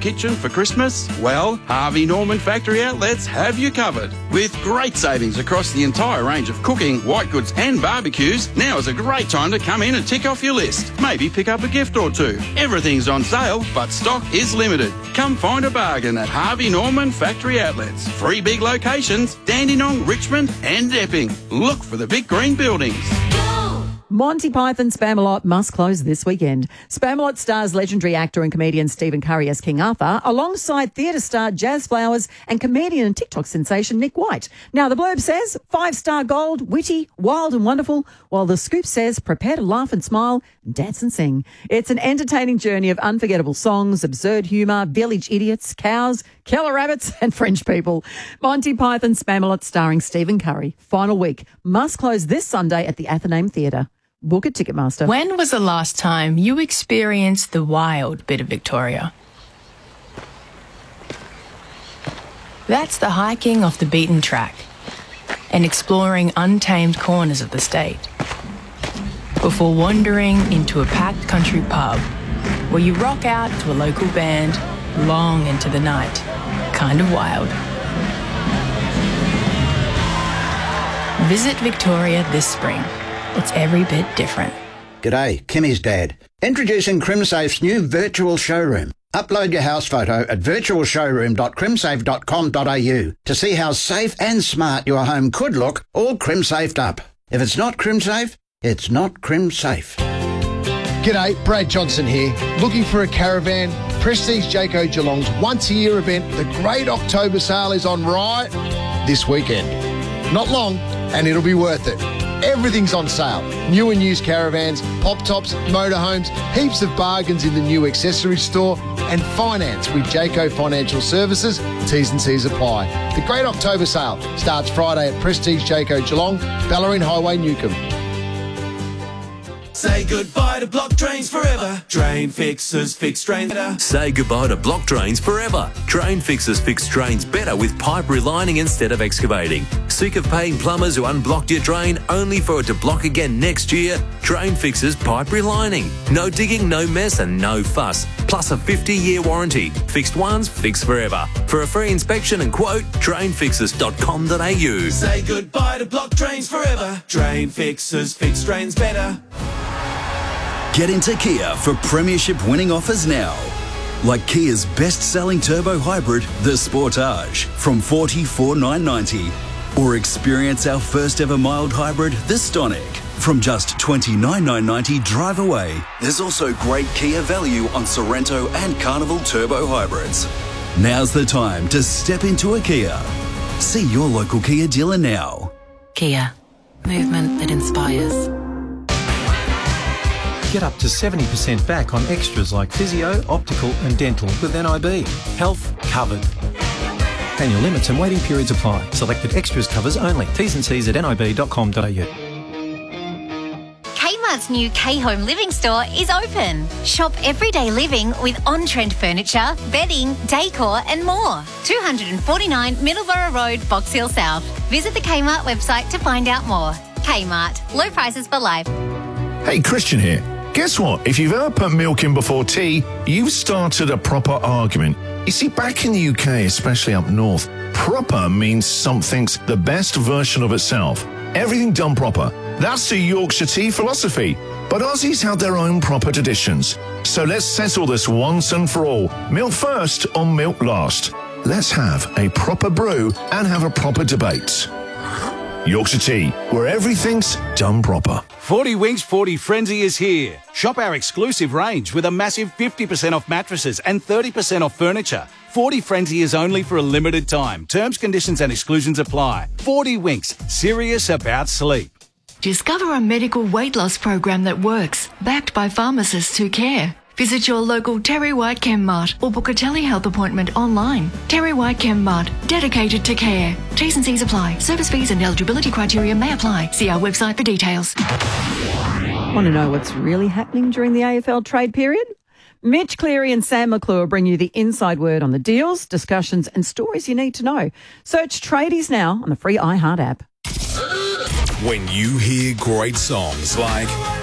kitchen for Christmas? Well, Harvey Norman Factory Outlets have you covered. With great savings across the entire range of cooking, white goods and barbecues, now is a great time to come in and tick off your list. Maybe pick up a gift or two. Everything's on sale, but stock is limited. Come find a bargain at Harvey Norman Factory Outlets. 3 big locations, Dandenong, Richmond and Epping. Look for the big green buildings. Monty Python Spamalot must close this weekend. Spamalot stars legendary actor and comedian Stephen Curry as King Arthur, alongside theatre star Jazz Flowers and comedian and TikTok sensation Nick White. Now, the blurb says 5-star gold, witty, wild and wonderful, while the scoop says prepare to laugh and smile, dance and sing. It's an entertaining journey of unforgettable songs, absurd humour, village idiots, cows, killer rabbits and French people. Monty Python Spamalot starring Stephen Curry. Final week. Must close this Sunday at the Athenaeum Theatre. Book at Ticketmaster. When was the last time you experienced the wild bit of Victoria? That's the hiking off the beaten track and exploring untamed corners of the state before wandering into a packed country pub where you rock out to a local band long into the night. Kind of wild. Visit Victoria this spring. It's every bit different. G'day, Kimmy's dad. Introducing CrimSafe's new virtual showroom. Upload your house photo at virtualshowroom.crimsafe.com.au to see how safe and smart your home could look, all CrimSafed up. If it's not CrimSafe, it's not CrimSafe. G'day, Brad Johnson here. Looking for a caravan? Prestige Jayco Geelong's once-a-year event, the Great October Sale, is on right this weekend. Not long, and it'll be worth it. Everything's on sale. New and used caravans, pop-tops, motorhomes, heaps of bargains in the new accessories store, and finance with Jayco Financial Services. T's and C's apply. The Great October Sale starts Friday at Prestige Jayco Geelong, Bellarine Highway, Newcomb. Say goodbye to block drains forever. Drain fixers fix drains better. Say goodbye to block drains forever. Drain fixers fix drains better with pipe relining instead of excavating. Sick of paying plumbers who unblocked your drain only for it to block again next year? Drain fixers pipe relining. No digging, no mess and no fuss. Plus a 50-year warranty. Fixed once, fixed forever. For a free inspection and quote, drainfixers.com.au. Say goodbye to block drains forever. Drain fixers fix drains better. Get into Kia for premiership winning offers now. Like Kia's best-selling turbo hybrid, the Sportage, from $44,990. Or experience our first ever mild hybrid, the Stonic, from just $29,990 drive away. There's also great Kia value on Sorrento and Carnival turbo hybrids. Now's the time to step into a Kia. See your local Kia dealer now. Kia, movement that inspires. Get up to 70% back on extras like physio, optical and dental with NIB. Health covered. Annual limits and waiting periods apply. Selected extras covers only. T's and C's at nib.com.au. Kmart's new K-Home Living store is open. Shop everyday living with on-trend furniture, bedding, decor and more. 249 Middleborough Road, Box Hill South. Visit the Kmart website to find out more. Kmart. Low prices for life. Hey, Christian here. Guess what? If you've ever put milk in before tea, you've started a proper argument. You see, back in the UK, especially up north, proper means something's the best version of itself. Everything done proper. That's the Yorkshire tea philosophy. But Aussies have their own proper traditions. So let's settle this once and for all. Milk first or milk last. Let's have a proper brew and have a proper debate. Yorkshire Tea, where everything's done proper. 40 Winks 40 Frenzy is here. Shop our exclusive range with a massive 50% off mattresses and 30% off furniture. 40 Frenzy is only for a limited time. Terms, conditions and exclusions apply. 40 Winks, serious about sleep. Discover a medical weight loss program that works, backed by pharmacists who care. Visit your local Terry White Chemmart or book a telehealth appointment online. Terry White Chemmart, dedicated to care. T's and C's apply. Service fees and eligibility criteria may apply. See our website for details. Want to know what's really happening during the AFL trade period? Mitch Cleary and Sam McClure bring you the inside word on the deals, discussions and stories you need to know. Search Tradies now on the free iHeart app. When you hear great songs like